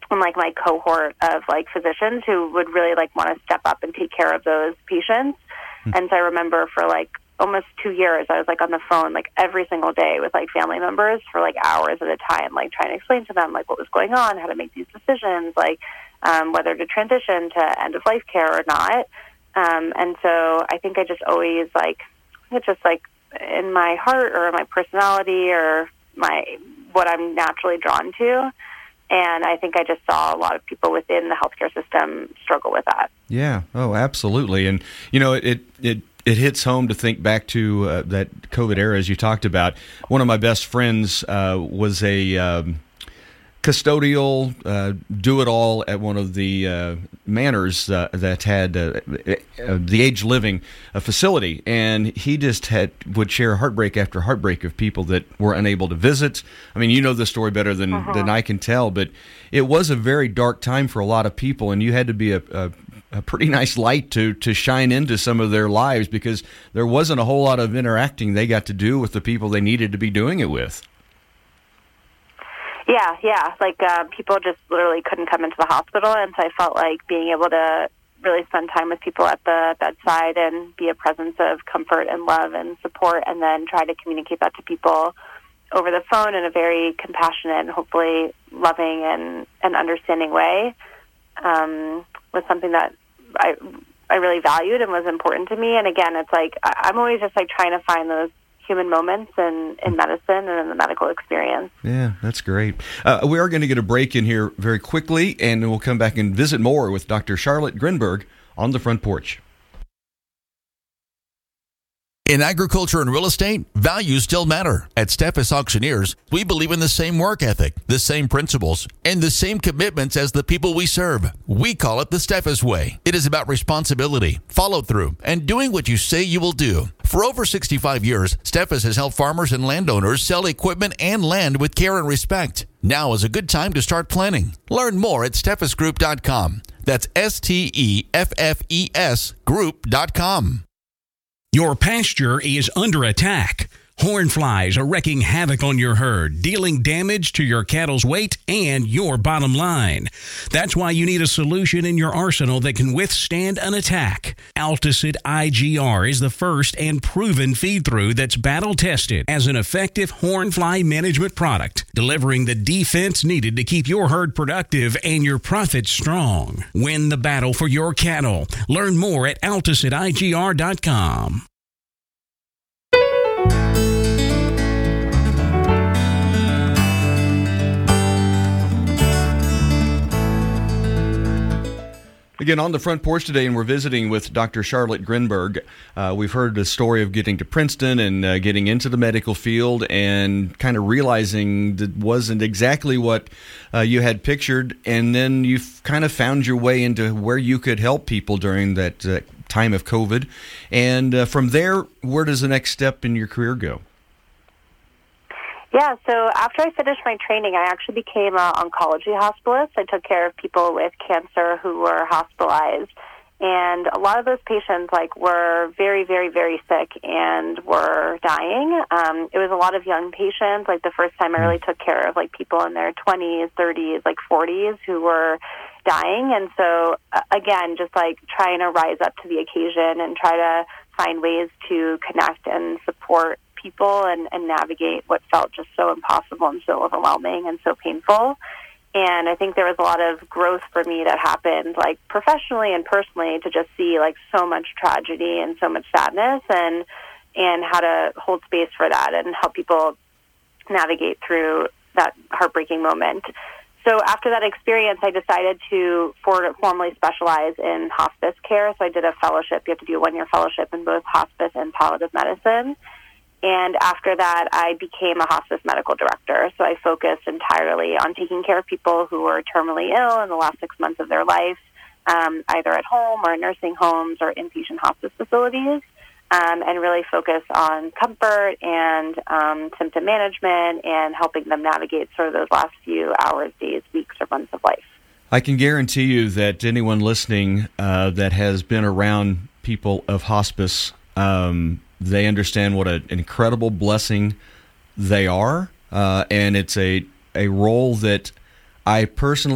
like my cohort of like physicians who would really like want to step up and take care of those patients. And so I remember for like almost 2 years, I was like on the phone like every single day with like family members for like hours at a time, like trying to explain to them like what was going on, how to make these decisions, like whether to transition to end of life care or not. And so I think I just always like, it's just like in my heart or my personality or what I'm naturally drawn to. And I think I just saw a lot of people within the healthcare system struggle with that. Yeah. Oh, absolutely. And, you know, it hits home to think back to that COVID era, as you talked about. One of my best friends was a custodial do-it-all at one of the manors that had the aged living facility, and he just would share heartbreak after heartbreak of people that were unable to visit. I mean, you know the story better than I can tell, but it was a very dark time for a lot of people, and you had to be a pretty nice light to shine into some of their lives, because there wasn't a whole lot of interacting they got to do with the people they needed to be doing it with. Yeah. Like people just literally couldn't come into the hospital, and so I felt like being able to really spend time with people at the bedside and be a presence of comfort and love and support, and then try to communicate that to people over the phone in a very compassionate and hopefully loving and understanding way was something that I really valued and was important to me. And again, it's like I'm always just like trying to find those human moments in medicine and in the medical experience. Yeah, that's great. We are going to get a break in here very quickly, and we'll come back and visit more with Dr. Charlotte Grinberg on the Front Porch. In agriculture and real estate, values still matter. At Steffes Auctioneers, we believe in the same work ethic, the same principles, and the same commitments as the people we serve. We call it the Steffes Way. It is about responsibility, follow-through, and doing what you say you will do. For over 65 years, Steffes has helped farmers and landowners sell equipment and land with care and respect. Now is a good time to start planning. Learn more at steffesgroup.com. That's STEFFES group.com. Your pasture is under attack. Horn flies are wreaking havoc on your herd, dealing damage to your cattle's weight and your bottom line. That's why you need a solution in your arsenal that can withstand an attack. Alticid IGR is the first and proven feed-through that's battle-tested as an effective horn fly management product, delivering the defense needed to keep your herd productive and your profits strong. Win the battle for your cattle. Learn more at AlticidIGR.com. Again, on the Front Porch today, and we're visiting with Dr. Charlotte Grinberg. We've heard the story of getting to Princeton and getting into the medical field and kind of realizing that wasn't exactly what you had pictured, and then you've kind of found your way into where you could help people during that time of COVID. And from there, where does the next step in your career go? Yeah, so after I finished my training, I actually became an oncology hospitalist. I took care of people with cancer who were hospitalized. And a lot of those patients were very, very, very sick and were dying. It was a lot of young patients. The first time I really took care of people in their 20s, 30s, 40s who were dying. And so, again, just trying to rise up to the occasion and try to find ways to connect and support people and navigate what felt just so impossible and so overwhelming and so painful. And I think there was a lot of growth for me that happened, professionally and personally, to just see so much tragedy and so much sadness, and how to hold space for that and help people navigate through that heartbreaking moment. So after that experience, I decided to formally specialize in hospice care. So I did a fellowship. You have to do a 1-year fellowship in both hospice and palliative medicine. And after that, I became a hospice medical director. So I focused entirely on taking care of people who were terminally ill in the last 6 months of their life, either at home or nursing homes or inpatient hospice facilities, and really focus on comfort and symptom management and helping them navigate sort of those last few hours, days, weeks, or months of life. I can guarantee you that anyone listening that has been around people of hospice, they understand what an incredible blessing they are, and it's a role that I personally